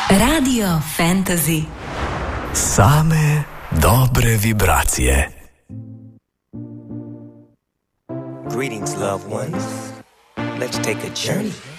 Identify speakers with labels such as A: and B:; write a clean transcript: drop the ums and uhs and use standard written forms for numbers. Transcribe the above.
A: Radio Fantasy.
B: Same dobre vibracije.
C: Greetings, loved ones. Let's take a journey